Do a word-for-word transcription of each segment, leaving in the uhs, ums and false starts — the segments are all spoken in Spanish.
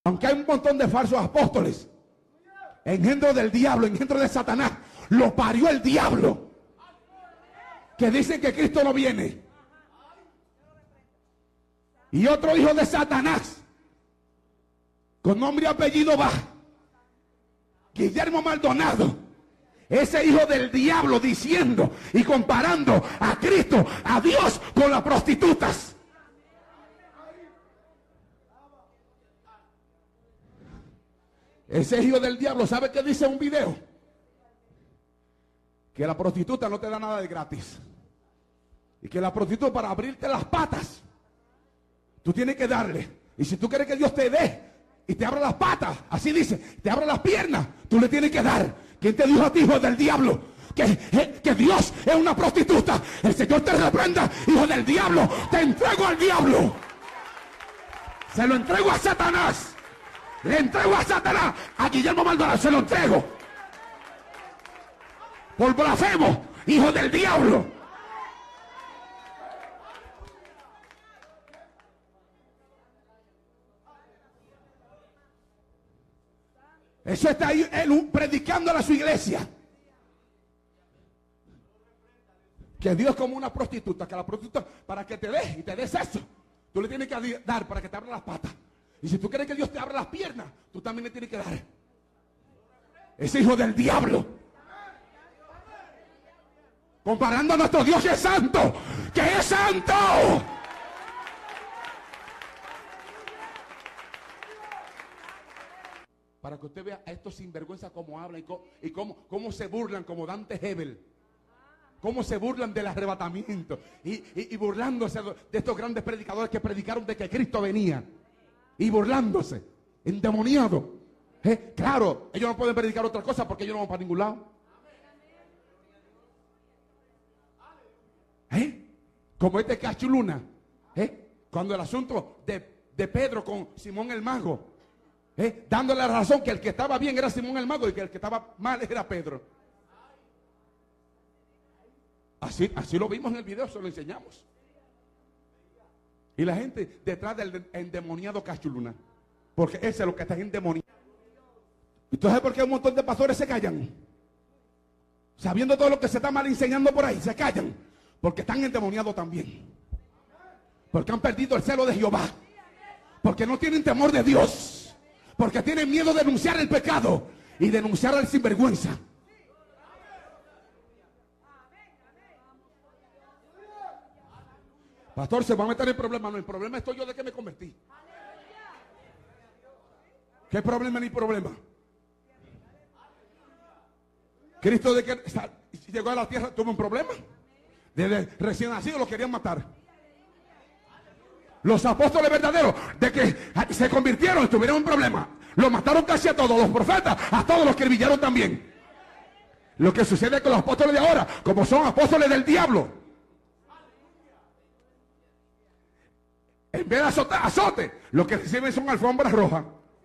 Aunque hay un montón de falsos apóstoles, engendro del diablo, engendro de Satanás, lo parió el diablo, que dicen que Cristo no viene. Y otro hijo de Satanás, con nombre y apellido va, Guillermo Maldonado, ese hijo del diablo, diciendo y comparando a Cristo, a Dios, con las prostitutas. Ese hijo del diablo, ¿sabe qué dice un video? Que la prostituta no te da nada de gratis. Y que la prostituta, para abrirte las patas, tú tienes que darle. Y si tú quieres que Dios te dé y te abra las patas, así dice, te abra las piernas, tú le tienes que dar. ¿Quién te dijo a ti, hijo del diablo, que, que Dios es una prostituta? El Señor te reprenda, hijo del diablo. Te entrego al diablo. Se lo entrego a Satanás. Le entrego a Satanás. A Guillermo Maldonado se lo entrego. Por blasfemo, hijo del diablo. Eso está ahí él predicando a su iglesia. Que Dios es como una prostituta, que la prostituta, para que te dé y te des eso, tú le tienes que dar para que te abra las patas. Y si tú quieres que Dios te abra las piernas, tú también le tienes que dar. Ese hijo del diablo, comparando a nuestro Dios que es santo, que es santo. Para que usted vea a estos sinvergüenzas cómo hablan y cómo, y cómo, cómo se burlan, como Dante Hebel. Cómo se burlan del arrebatamiento. Y, y, y burlándose de estos grandes predicadores que predicaron de que Cristo venía. Y burlándose, endemoniados. ¿Eh? Claro, ellos no pueden predicar otra cosa porque ellos no van para ningún lado. ¿Eh? Como este Cachuluna. ¿Eh? Cuando el asunto de, de Pedro con Simón el Mago. ¿Eh? Dándole la razón que el que estaba bien era Simón el Mago y que el que estaba mal era Pedro. Así, así lo vimos en el video, se lo enseñamos. Y la gente detrás del endemoniado Cachuluna. Porque ese es lo que está endemoniado. ¿Y tú sabes por qué un montón de pastores se callan? Sabiendo todo lo que se está mal enseñando por ahí, se callan. Porque están endemoniados también. Porque han perdido el celo de Jehová. Porque no tienen temor de Dios. Porque tienen miedo de denunciar el pecado y denunciar al sinvergüenza. Pastor, se va a meter en problema. No, el problema estoy yo de que me convertí. ¿Qué problema ni problema? Cristo de que llegó a la tierra tuvo un problema. Desde recién nacido lo querían matar. Los apóstoles verdaderos de que se convirtieron tuvieron un problema. Lo mataron casi a todos, los profetas, a todos los que brillaron también. Lo que sucede con los apóstoles de ahora, como son apóstoles del diablo, en vez de azote, azote, lo que reciben son alfombras rojas.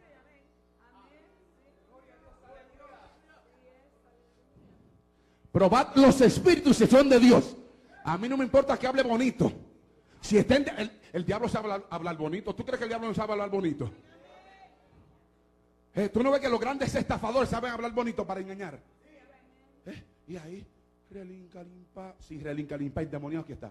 Probad los espíritus si son de Dios. A mí no me importa que hable bonito. Si estén, el, el diablo sabe hablar, hablar bonito. ¿Tú crees que el diablo no sabe hablar bonito? Eh, ¿Tú no ves que los grandes estafadores saben hablar bonito para engañar? Eh, y ahí, relinca, limpa. Sí, relinca, limpa, endemoniado, aquí está.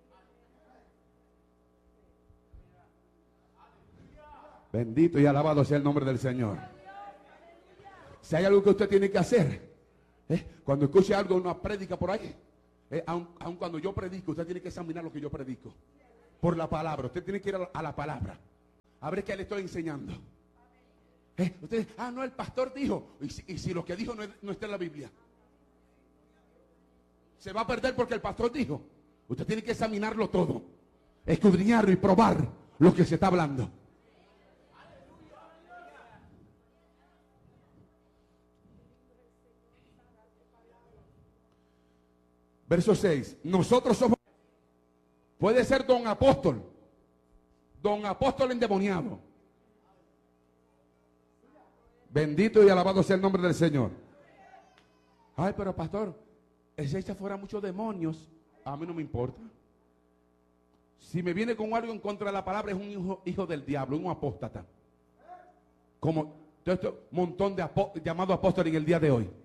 Bendito y alabado sea el nombre del Señor. Si hay algo que usted tiene que hacer, ¿eh? Cuando escuche algo, una prédica por ahí, ¿eh? aun, aun cuando yo predico, usted tiene que examinar lo que yo predico. Por la palabra, usted tiene que ir a la, a la palabra. A ver qué le estoy enseñando. ¿Eh? Usted, ah, no, el pastor dijo. Y si, y si lo que dijo no, es, no está en la Biblia, se va a perder porque el pastor dijo. Usted tiene que examinarlo todo, escudriñarlo y probar lo que se está hablando. Verso seis. Nosotros somos. Puede ser don apóstol. Don apóstol endemoniado. Bendito y alabado sea el nombre del Señor. Ay, pero pastor, ese echa fuera muchos demonios. A mí no me importa. Si me viene con algo en contra de la palabra, es un hijo, hijo del diablo, un apóstata. como todo este montón de apó- llamados apóstoles en el día de hoy.